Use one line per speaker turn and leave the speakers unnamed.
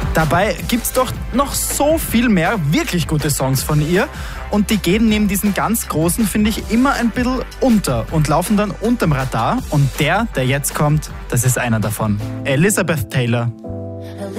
Dabei gibt's doch noch so viel mehr wirklich gute Songs von ihr. Und die gehen neben diesen ganz großen, finde ich, immer ein bisschen unter und laufen dann unterm Radar. Und der jetzt kommt, das ist einer davon. Elizabeth Taylor.